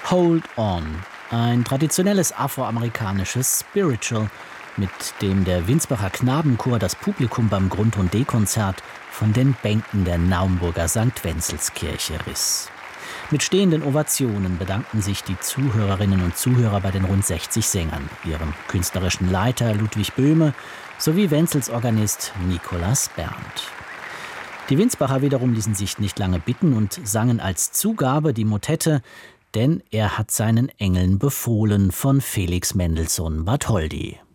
Hold On, ein traditionelles afroamerikanisches Spiritual, mit dem der Winsbacher Knabenchor das Publikum beim Grund- und D-Konzert von den Bänken der Naumburger St. Wenzelskirche riss. Mit stehenden Ovationen bedankten sich die Zuhörerinnen und Zuhörer bei den rund 60 Sängern, ihrem künstlerischen Leiter Ludwig Böhme sowie Wenzels Organist Nikolaus Berndt. Die Winsbacher wiederum ließen sich nicht lange bitten und sangen als Zugabe die Motette »Denn er hat seinen Engeln befohlen« von Felix Mendelssohn Bartholdy.